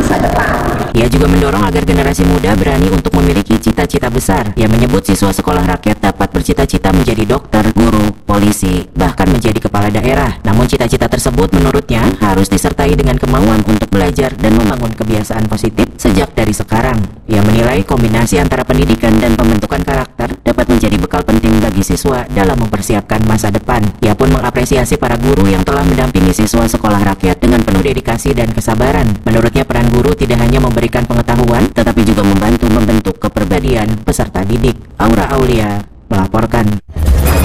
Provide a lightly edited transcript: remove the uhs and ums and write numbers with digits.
masa depan. Ia juga mendorong agar generasi muda berani untuk memiliki cita-cita besar. Ia menyebut siswa sekolah rakyat dapat bercita-cita menjadi dokter, guru, polisi, bahkan menjadi kepala daerah. Namun cita-cita tersebut menurutnya harus disertai dengan kemauan untuk belajar dan membangun kebiasaan positif sejak dari sekarang. Ia menilai kombinasi antara pendidikan dan pembentukan karakter dapat menjadi bekal penting bagi siswa dalam mempersiapkan masa depan. Ia pun mengapresiasi para guru yang telah mendampingi siswa sekolah rakyat dengan penuh dedikasi dan kesabaran. Menurutnya peran guru tidak hanya memberikan pengetahuan, tetapi juga membantu membentuk kepribadian peserta didik. Aura Aulia melaporkan.